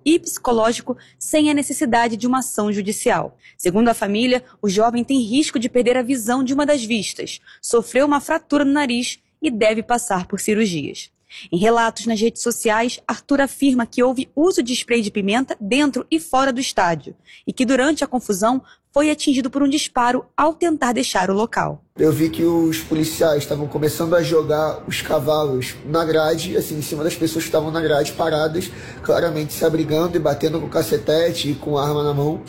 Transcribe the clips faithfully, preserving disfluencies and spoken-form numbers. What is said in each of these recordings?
e psicológico sem a necessidade de uma ação judicial. Segundo a família, o jovem tem risco de perder a visão de uma das vistas, sofreu uma fratura no nariz e deve passar por cirurgias. Em relatos nas redes sociais, Arthur afirma que houve uso de spray de pimenta dentro e fora do estádio e que durante a confusão foi atingido por um disparo ao tentar deixar o local. Eu vi que os policiais estavam começando a jogar os cavalos na grade, assim, em cima das pessoas que estavam na grade paradas, claramente se abrigando e batendo com cacetete e com arma na mão.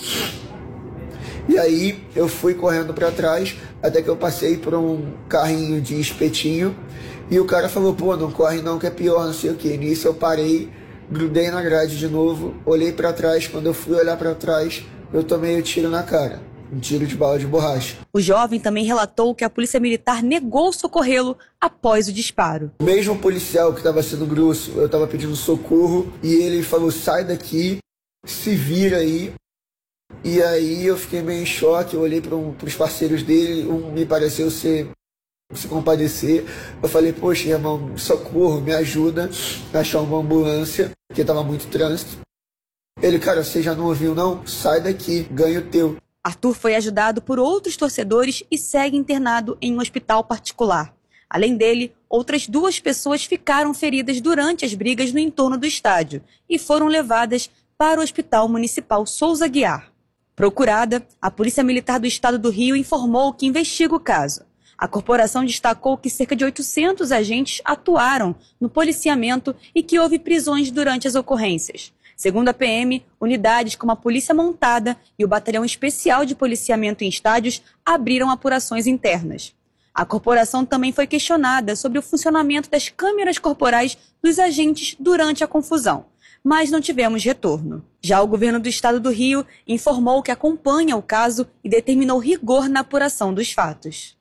E aí eu fui correndo para trás até que eu passei por um carrinho de espetinho e o cara falou, pô, não corre não que é pior, não sei o que. Nisso eu parei, grudei na grade de novo, olhei para trás. Quando eu fui olhar para trás, eu tomei o tiro na cara, um tiro de bala de borracha. O jovem também relatou que a polícia militar negou socorrê-lo após o disparo. O mesmo policial que estava sendo grosso, eu estava pedindo socorro e ele falou, sai daqui, se vira aí. E aí eu fiquei meio em choque, eu olhei para um, os parceiros dele, um me pareceu ser, se compadecer. Eu falei, poxa, irmão, socorro, me ajuda a achar uma ambulância, porque estava muito trânsito. Ele, cara, você já não ouviu não? Sai daqui, ganha o teu. Arthur foi ajudado por outros torcedores e segue internado em um hospital particular. Além dele, outras duas pessoas ficaram feridas durante as brigas no entorno do estádio e foram levadas para o Hospital Municipal Souza Aguiar. Procurada, a Polícia Militar do Estado do Rio informou que investiga o caso. A corporação destacou que cerca de oitocentos agentes atuaram no policiamento e que houve prisões durante as ocorrências. Segundo a P M, unidades como a Polícia Montada e o Batalhão Especial de Policiamento em Estádios abriram apurações internas. A corporação também foi questionada sobre o funcionamento das câmeras corporais dos agentes durante a confusão, mas não tivemos retorno. Já o governo do Estado do Rio informou que acompanha o caso e determinou rigor na apuração dos fatos.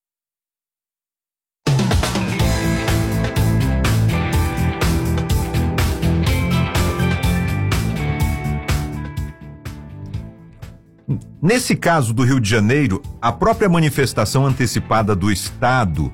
Nesse caso do Rio de Janeiro, a própria manifestação antecipada do Estado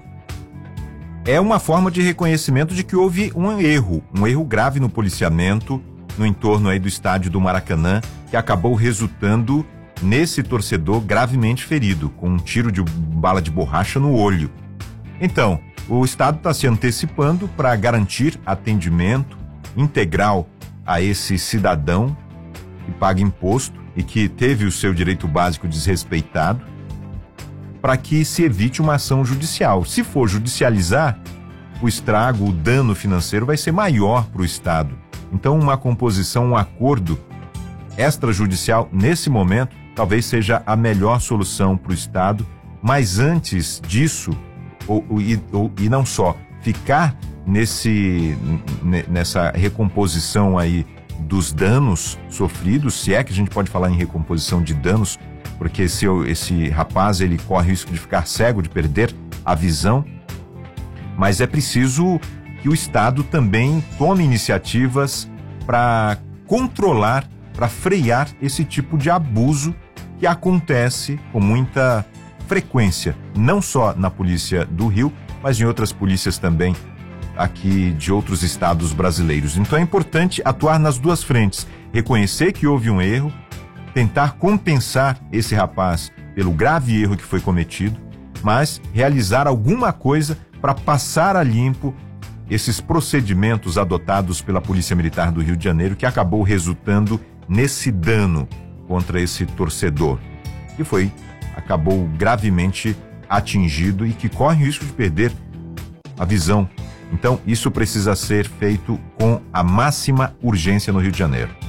é uma forma de reconhecimento de que houve um erro, um erro grave no policiamento no entorno aí do estádio do Maracanã, que acabou resultando nesse torcedor gravemente ferido, com um tiro de bala de borracha no olho. Então, o Estado está se antecipando para garantir atendimento integral a esse cidadão que paga imposto e que teve o seu direito básico desrespeitado, para que se evite uma ação judicial. Se for judicializar, o estrago, o dano financeiro vai ser maior para o Estado. Então, uma composição, um acordo extrajudicial, nesse momento, talvez seja a melhor solução para o Estado, mas antes disso, ou, ou, e, ou, e não só, ficar nesse, nessa recomposição aí dos danos sofridos, se é que a gente pode falar em recomposição de danos, porque esse, esse rapaz ele corre o risco de ficar cego, de perder a visão, mas é preciso que o Estado também tome iniciativas para controlar, para frear esse tipo de abuso que acontece com muita frequência, não só na Polícia do Rio, mas em outras polícias também aqui de outros estados brasileiros. Então é importante atuar nas duas frentes, reconhecer que houve um erro, tentar compensar esse rapaz pelo grave erro que foi cometido, mas realizar alguma coisa para passar a limpo esses procedimentos adotados pela Polícia Militar do Rio de Janeiro, que acabou resultando nesse dano contra esse torcedor, que foi, acabou gravemente atingido e que corre o risco de perder a visão. Então, isso precisa ser feito com a máxima urgência no Rio de Janeiro.